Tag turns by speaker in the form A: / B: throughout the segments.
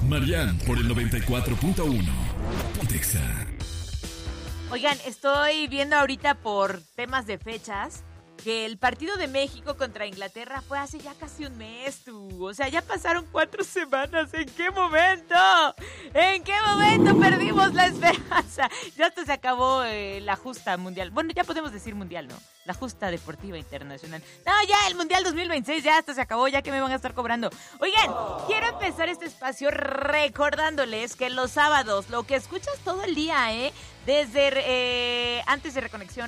A: Marian por el 94.1. Pontexa.
B: Oigan, estoy viendo ahorita por temas de fechas que el partido de México contra Inglaterra fue hace ya casi un mes, tú. O sea, ya pasaron 4 semanas. ¿En qué momento? ¿En qué momento perdimos la esperanza? Ya hasta se acabó la justa mundial. Bueno, ya podemos decir mundial, ¿no? La justa deportiva internacional. No, ya el mundial 2026 ya hasta se acabó, ya que me van a estar cobrando. Oigan, quiero empezar este espacio recordándoles que los sábados, lo que escuchas todo el día, desde antes de reconexión,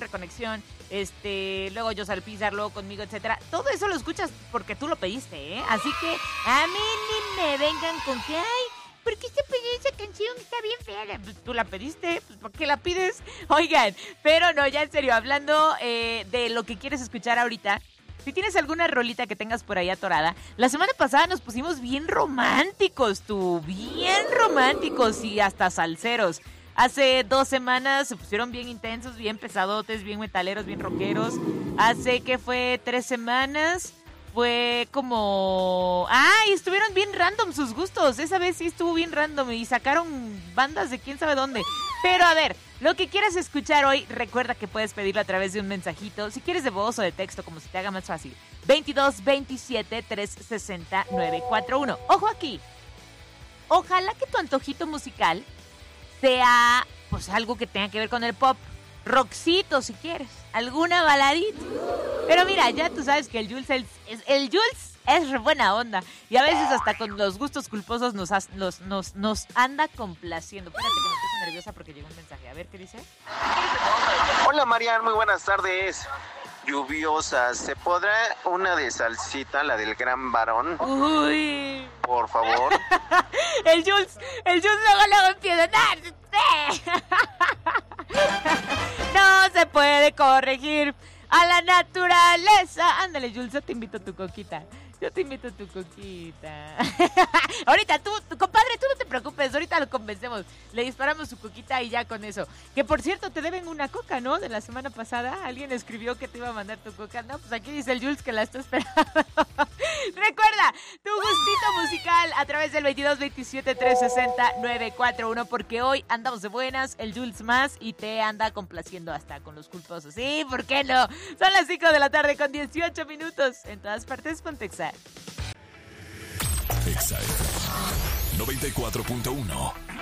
B: luego yo Salpizar, luego conmigo, etcétera. Todo eso lo escuchas porque tú lo pediste, Así que a mí ni me vengan con que, ay, ¿por qué se pidió esa canción? Está bien fea. Pues tú la pediste, pues ¿por qué la pides? Oigan, pero no, ya en serio, hablando de lo que quieres escuchar ahorita. Si tienes alguna rolita que tengas por ahí atorada, la semana pasada nos pusimos bien románticos, bien románticos y hasta salseros. Hace 2 semanas se pusieron bien intensos, bien pesadotes, bien metaleros, bien rockeros. Hace, ¿qué fue? 3 semanas. Fue como... ¡Ay! Estuvieron bien random sus gustos. Esa vez sí estuvo bien random y sacaron bandas de quién sabe dónde. Pero a ver, lo que quieras escuchar hoy, recuerda que puedes pedirlo a través de un mensajito. Si quieres de voz o de texto, como se te haga más fácil. 22 27 360 941. ¡Ojo aquí! Ojalá que tu antojito musical sea pues algo que tenga que ver con el pop, rockcito si quieres, alguna baladita. Pero mira, ya tú sabes que el Jules es re buena onda y a veces hasta con los gustos culposos nos anda complaciendo. Espérate que me puse nerviosa porque llegó un mensaje. A ver, ¿qué dice?
C: Hola Marian, muy buenas tardes. Lluviosas, ¿se podrá una de salsita, la del gran varón?
B: Uy.
C: Por favor.
B: El Jules luego empieza a... No se puede corregir a la naturaleza. Ándale, Jules, yo te invito a tu coquita. Ahorita, tú, compadre, tú no te preocupes. Ahorita lo convencemos. Le disparamos su coquita y ya con eso. Que, por cierto, te deben una coca, ¿no? De la semana pasada. Alguien escribió que te iba a mandar tu coca. No, pues aquí dice el Jules que la está esperando. Recuerda, tu gustito musical a través del 22 27 360 941. Porque hoy andamos de buenas, el Jules más, y te anda complaciendo hasta con los culposos. Sí, ¿por qué no? Son las 5 de la tarde con 18 minutos. En todas partes, Pontexa.
A: Exa FM 94.1.